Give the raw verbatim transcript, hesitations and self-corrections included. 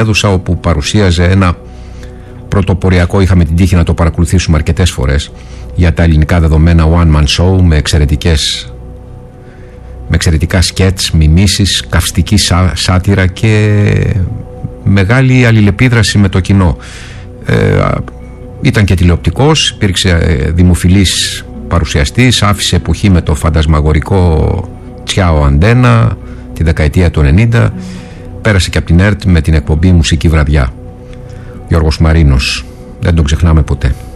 αίθουσα, όπου παρουσίαζε ένα πρωτοποριακό, είχαμε την τύχη να το παρακολουθήσουμε αρκετές φορές, για τα ελληνικά δεδομένα one man show, με εξαιρετικές με εξαιρετικά σκέτς, μιμήσεις, καυστική σά, σάτυρα και μεγάλη αλληλεπίδραση με το κοινό. Ε, ήταν και τηλεοπτικός, υπήρξε δημοφιλής παρουσιαστής, άφησε εποχή με το φαντασμαγορικό Τσιάο Αντένα τη δεκαετία του ενενήντα, πέρασε και από την ΕΡΤ με την εκπομπή Μουσική Βραδιά. Γιώργος Μαρίνος, δεν τον ξεχνάμε ποτέ.